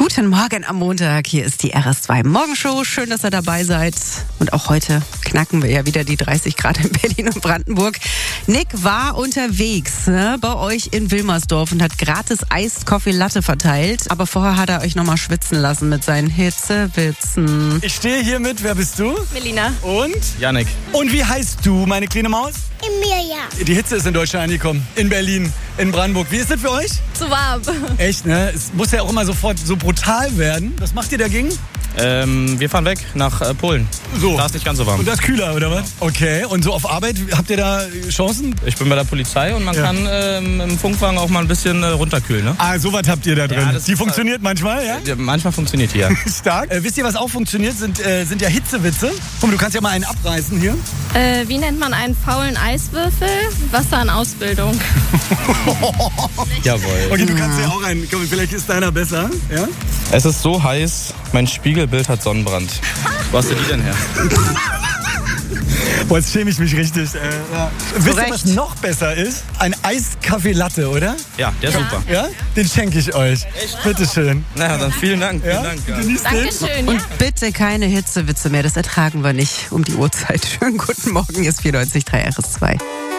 Guten Morgen am Montag, hier ist die RS2 Morgenshow. Schön, dass ihr dabei seid. Und auch heute knacken wir ja wieder die 30 Grad in Berlin und Brandenburg. Nick war unterwegs bei euch in Wilmersdorf und hat gratis Eis, Kaffee, Latte verteilt. Aber vorher hat er euch nochmal schwitzen lassen mit seinen Hitzewitzen. Ich stehe hier mit, wer bist du? Melina. Und? Yannick. Und wie heißt du, meine kleine Maus? Emilia. Die Hitze ist in Deutschland angekommen. In Berlin, in Brandenburg. Wie ist das für euch? Zu warm. Echt, ne? Es muss ja auch immer sofort so brutal werden. Was macht ihr dagegen? Wir fahren weg nach Polen. So. Da ist nicht ganz so warm. Und das ist kühler, oder was? Okay. Und so auf Arbeit, habt ihr da Chancen? Ich bin bei der Polizei und man kann im Funkwagen auch mal ein bisschen runterkühlen. Ne? Ah, sowas habt ihr da drin. Ja, die funktioniert manchmal, ja? Manchmal funktioniert die, ja. Stark. Wisst ihr, was auch funktioniert? Sind ja Hitzewitze. Guck mal, du kannst ja mal einen abreißen hier. Wie nennt man einen faulen Eiswürfel? Wasser in Ausbildung. Jawohl. Okay, du kannst ja auch einen. Komm, vielleicht ist deiner besser. Ja? Es ist so heiß, mein Spiegelbild hat Sonnenbrand. Wo hast du die denn her? Boah, jetzt schäme ich mich richtig. Ja. Wisst ihr, was noch besser ist? Ein Eiskaffee-Latte, oder? Ja, der ist super. Ja? Den schenke ich euch. Echt? Bitteschön. Na, dann vielen Dank. Ja? Vielen Dank. Ja. Genießt den. Dankeschön. Ja. Und bitte keine Hitzewitze mehr, das ertragen wir nicht um die Uhrzeit. Schönen guten Morgen, ist 94.3 RS2.